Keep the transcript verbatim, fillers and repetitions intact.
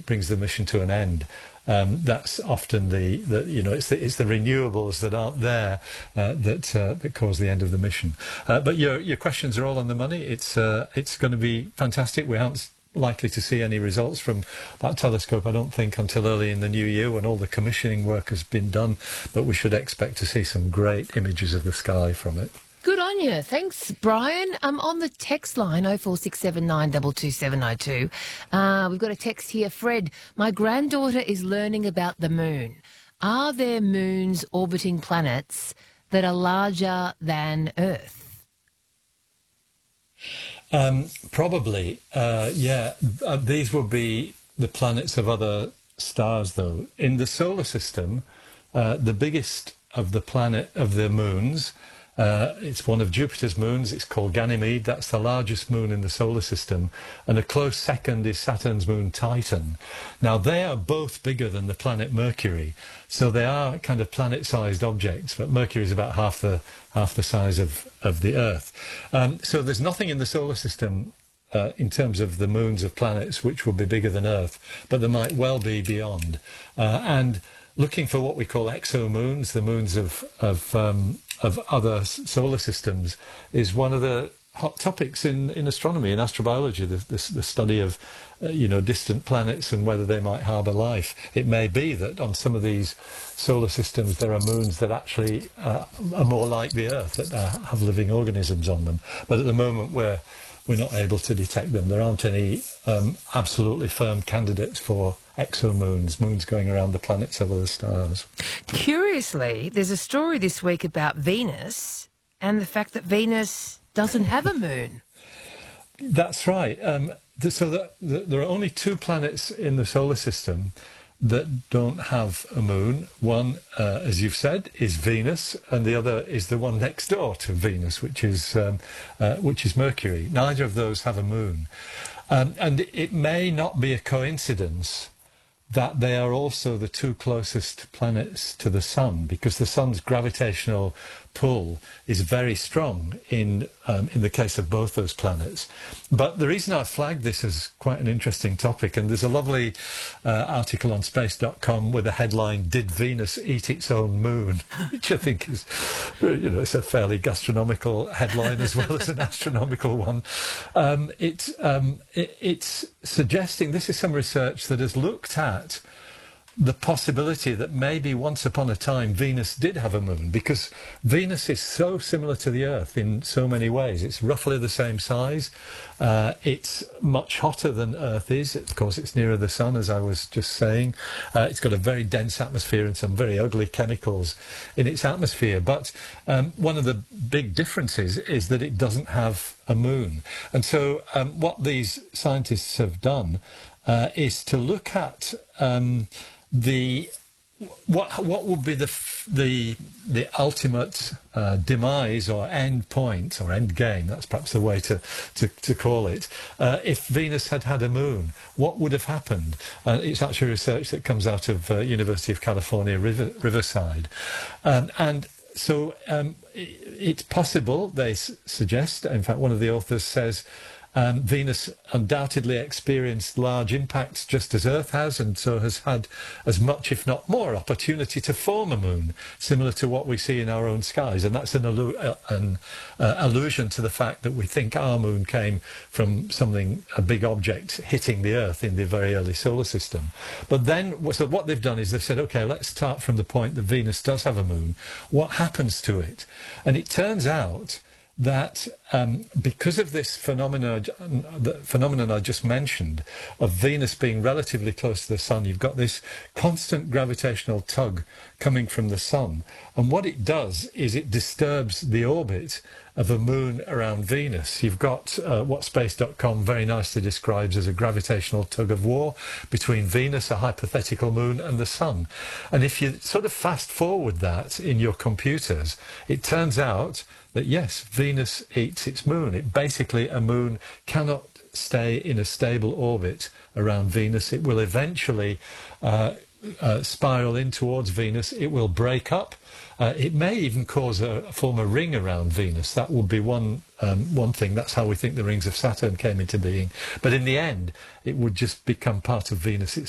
brings the mission to an end. Um, that's often the, the you know it's the, it's the renewables that aren't there uh, that uh, that cause the end of the mission. Uh, but your your questions are all on the money. It's uh, it's going to be fantastic. We aren't likely to see any results from that telescope, I don't think, until early in the new year when all the commissioning work has been done. But we should expect to see some great images of the sky from it. Good on you. Thanks, Brian. Um, on the text line, oh four six seven nine two two seven oh two, uh, we've got a text here. Fred, my granddaughter is learning about the moon. Are there moons orbiting planets that are larger than Earth? Um, probably, uh, yeah. Uh, these will be the planets of other stars, though. In the solar system, uh, the biggest of the planet of the moons, Uh, it's one of Jupiter's moons. It's called Ganymede. That's the largest moon in the solar system. And a close second is Saturn's moon Titan. Now, they are both bigger than the planet Mercury. So they are kind of planet-sized objects, but Mercury is about half the half the size of, of the Earth. Um, so there's nothing in the solar system uh, in terms of the moons of planets which will be bigger than Earth, but there might well be beyond. Uh, and looking for what we call exomoons, the moons of of um, of other solar systems, is one of the hot topics in, in astronomy, in astrobiology, the, the, the study of uh, you know, distant planets and whether they might harbour life. It may be that on some of these solar systems there are moons that actually uh, are more like the Earth, that uh, have living organisms on them. But at the moment we're, we're not able to detect them. There aren't any um, absolutely firm candidates for exomoons, moons going around the planets of other stars. Curiously, there's a story this week about Venus and the fact that Venus doesn't have a moon. That's right. Um, th- so the, the, there are only two planets in the solar system that don't have a moon. One, uh, as you've said, is Venus, and the other is the one next door to Venus, which is um, uh, which is Mercury. Neither of those have a moon. Um, and it may not be a coincidence that they are also the two closest planets to the Sun, because the Sun's gravitational pull is very strong in um, in the case of both those planets. But the reason I flagged this as quite an interesting topic, and there's a lovely uh, article on space dot com with a headline, "Did Venus Eat Its Own Moon?" which I think is, you know, it's a fairly gastronomical headline as well as an astronomical one. Um, it's, um, it, it's suggesting, this is some research that has looked at the possibility that maybe once upon a time Venus did have a moon, because Venus is so similar to the Earth in so many ways. It's roughly the same size. Uh, it's much hotter than Earth is. Of course, it's nearer the Sun, as I was just saying. Uh, it's got a very dense atmosphere and some very ugly chemicals in its atmosphere. But um, one of the big differences is that it doesn't have a moon. And so um, what these scientists have done uh, is to look at um, the what what would be the the the ultimate uh, demise or end point or end game, that's perhaps the way to to, to call it, uh, if Venus had had a moon. What would have happened? Uh, it's actually research that comes out of uh, University of California, River, Riverside, um, and so um, it, it's possible, they s- suggest, in fact one of the authors says, Um, Venus undoubtedly experienced large impacts just as Earth has, and so has had as much, if not more, opportunity to form a moon, similar to what we see in our own skies. And that's an, allu- uh, an uh, allusion to the fact that we think our moon came from something, a big object hitting the Earth in the very early solar system. But then, so what they've done is they've said, OK, let's start from the point that Venus does have a moon. What happens to it? And it turns out that um, because of this phenomena, the phenomenon I just mentioned, of Venus being relatively close to the Sun, you've got this constant gravitational tug coming from the Sun. And what it does is it disturbs the orbit of a moon around Venus. You've got uh, what space dot com very nicely describes as a gravitational tug of war between Venus, a hypothetical moon, and the Sun. And if you sort of fast forward that in your computers, it turns out that yes, Venus eats its moon. It basically, a moon cannot stay in a stable orbit around Venus. It will eventually uh, uh, spiral in towards Venus. It will break up. Uh, it may even cause a form a ring around Venus. That would be one um, one thing. That's how we think the rings of Saturn came into being. But in the end, it would just become part of Venus itself.